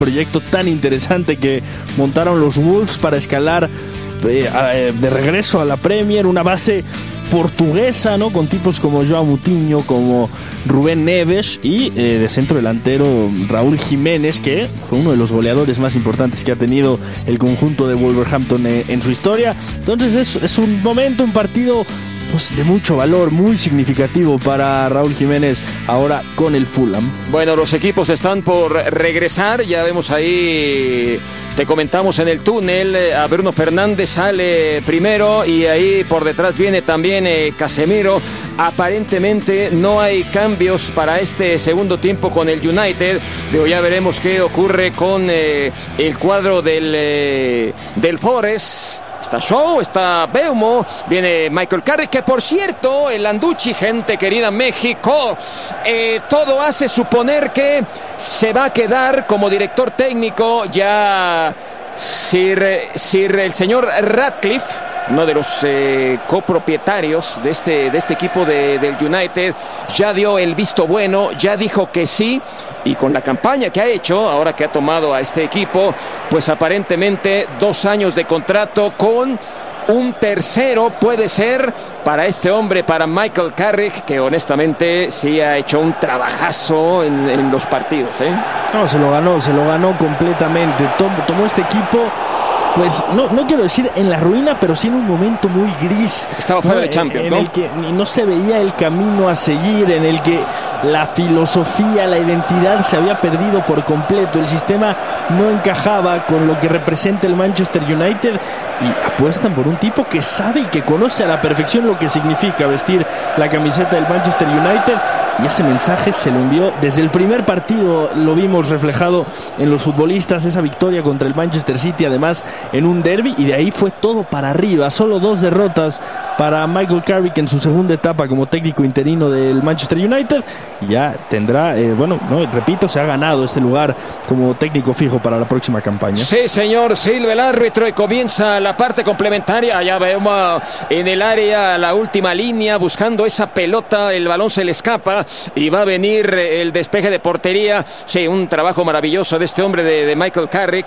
proyecto tan interesante que montaron los Wolves para escalar de regreso a la Premier, una base portuguesa, ¿no? Con tipos como Joao Moutinho, como Rubén Neves y de centro delantero Raúl Jiménez, que fue uno de los goleadores más importantes que ha tenido el conjunto de Wolverhampton en su historia. Entonces es un momento, un partido pues de mucho valor, muy significativo para Raúl Jiménez ahora con el Fulham. Bueno, los equipos están por regresar, ya vemos ahí, te comentamos en el túnel, a Bruno Fernández sale primero y ahí por detrás viene también Casemiro. Aparentemente no hay cambios para este segundo tiempo con el United, pero ya veremos qué ocurre con el cuadro del Forest. Está Shaw, está Beumo, viene Michael Carrick, que por cierto, el Landucci, gente querida México, todo hace suponer que se va a quedar como director técnico ya el señor Ratcliffe, uno de los copropietarios de este equipo del United. Ya dio el visto bueno, ya dijo que sí, y con la campaña que ha hecho, ahora que ha tomado a este equipo, pues aparentemente 2 años de contrato con un tercero puede ser para este hombre, para Michael Carrick, que honestamente sí ha hecho un trabajazo en los partidos, ¿eh? No, se lo ganó completamente. Tomó este equipo, pues no quiero decir en la ruina, pero sí en un momento muy gris. Estaba fuera de Champions, en el que no se veía el camino a seguir, en el que la filosofía, la identidad se había perdido por completo. El sistema no encajaba con lo que representa el Manchester United, y apuestan por un tipo que sabe y que conoce a la perfección lo que significa vestir la camiseta del Manchester United. Y ese mensaje se lo envió desde el primer partido, lo vimos reflejado en los futbolistas, esa victoria contra el Manchester City, además en un derbi, y de ahí fue todo para arriba. Solo 2 derrotas para Michael Carrick en su segunda etapa como técnico interino del Manchester United. Ya tendrá, repito, se ha ganado este lugar como técnico fijo para la próxima campaña. Sí, señor, silba el árbitro y comienza la parte complementaria. Allá vemos en el área la última línea buscando esa pelota, el balón se le escapa y va a venir el despeje de portería. Sí, un trabajo maravilloso de este hombre de Michael Carrick.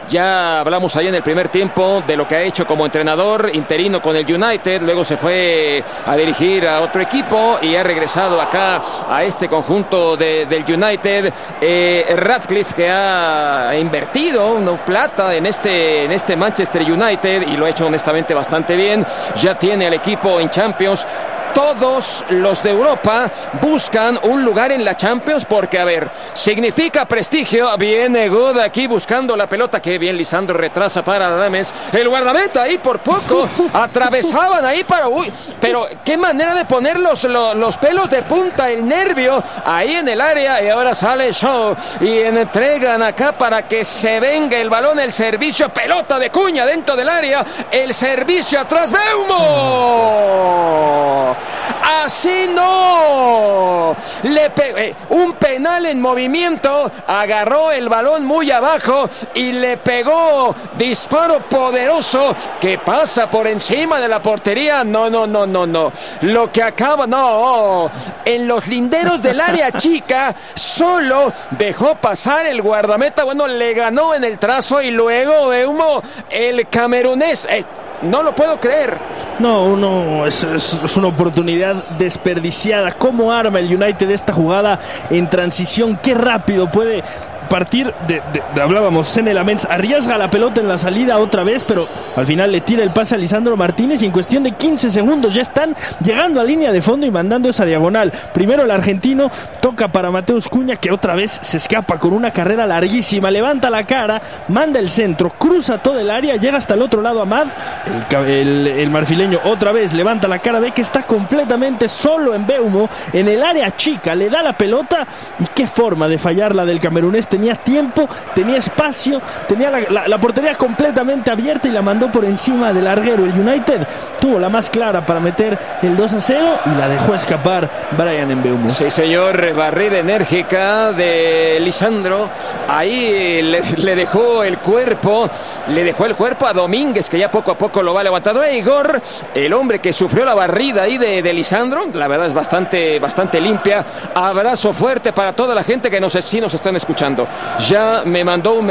Ya hablamos ahí en el primer tiempo de lo que ha hecho como entrenador interino con el United, luego se fue a dirigir a otro equipo y ha regresado acá a este conjunto del United. Ratcliffe, que ha invertido una plata en este Manchester United y lo ha hecho honestamente bastante bien. Ya tiene al equipo en Champions. Todos los de Europa buscan un lugar en la Champions porque, a ver, significa prestigio. Viene Good aquí buscando la pelota. Qué bien, Lisandro retrasa para Rames. El guardameta ahí por poco. Atravesaban ahí para... Uy, pero qué manera de poner los pelos de punta, el nervio ahí en el área. Y ahora sale Shaw y entregan acá para que se venga el balón, el servicio. Pelota de Cuña dentro del área. El servicio atrás. ¡Beumo! Así no, un penal en movimiento, agarró el balón muy abajo y le pegó, disparo poderoso que pasa por encima de la portería. No, lo que acaba, en los linderos del área chica, solo dejó pasar el guardameta. Bueno, le ganó en el trazo y luego Beumo, el camerunés, no lo puedo creer. No, es una oportunidad desperdiciada. ¿Cómo arma el United esta jugada en transición? Qué rápido puede partir hablábamos, Senne Lamens arriesga la pelota en la salida otra vez, pero al final le tira el pase a Lisandro Martínez y en cuestión de 15 segundos ya están llegando a línea de fondo y mandando esa diagonal. Primero el argentino toca para Mateus Cunha, que otra vez se escapa con una carrera larguísima, levanta la cara, manda el centro, cruza todo el área, llega hasta el otro lado Amad, el marfileño otra vez levanta la cara, ve que está completamente solo en Beumo, en el área chica, le da la pelota y qué forma de fallarla del camerunés. Tenía tiempo, tenía espacio, tenía la portería completamente abierta y la mandó por encima del larguero. El United tuvo la más clara para meter el 2-0 y la dejó escapar Bryan Mbeumo. Sí, señor, barrida enérgica de Lisandro. Ahí le dejó el cuerpo a Domínguez, que ya poco a poco lo va levantando. Igor, el hombre que sufrió la barrida ahí de Lisandro, la verdad es bastante limpia. Abrazo fuerte para toda la gente que sí nos están escuchando. Ya me mandó un